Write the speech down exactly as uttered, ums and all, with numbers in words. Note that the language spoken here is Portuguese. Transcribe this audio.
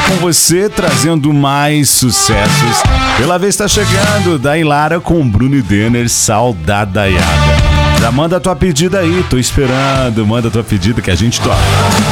com você, trazendo mais sucessos. Pela vez tá chegando, da Ilara com Bruno e Denner, Saudadaiada. Já manda tua pedida aí, tô esperando, manda tua pedida que a gente toca.